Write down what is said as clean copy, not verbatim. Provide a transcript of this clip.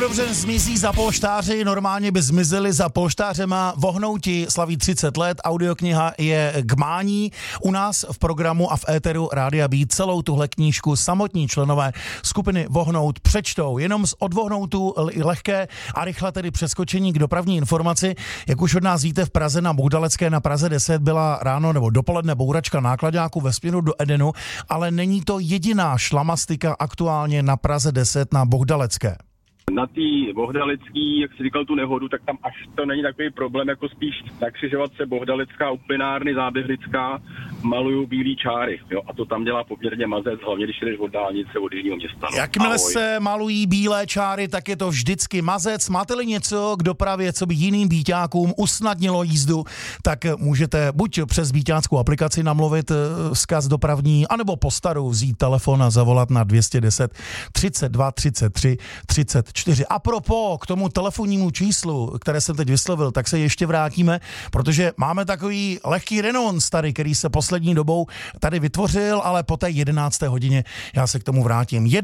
dobře zmizí za polštáři, normálně by zmizeli za polštářema. Vohnouti slaví 30 let, audiokniha je k mání. U nás v programu a v éteru Rádia Beat celou tuhle knížku samotní členové skupiny Vohnout přečtou. Jenom z odvohnoutů lehké a rychle tedy přeskočení k dopravní informaci. Jak už od nás víte, v Praze na Bohdalecké na Praze 10 byla ráno nebo dopoledne bouračka náklaďáků ve směru do Edenu, ale není to jediná šlamastika aktuálně na Praze 10 na Bohdalecké. Na té Bohdalecký, jak jsi říkal tu nehodu, tak tam až to není takový problém, jako spíš na křižovatce Bohdalecká, Uplynárny, Záběhlická malují bílý čáry, jo, a to tam dělá poměrně mazec, hlavně když jdeš od dálnice od jižního města. No. Jakmile se malují bílé čáry, tak je to vždycky mazec. Máte-li něco k dopravě, co by jiným bíťákům usnadnilo jízdu, tak můžete buď přes bíťáckou aplikaci namluvit vzkaz dopravní, anebo po staru vzít telefon a zavolat na 210 32 33 34. A propos k tomu telefonnímu číslu, které jsem teď vyslovil, tak se ještě vrátíme, protože máme takový lehký renons tady, který se poslední dobou tady vytvořil, ale po té 11. hodině já se k tomu vrátím.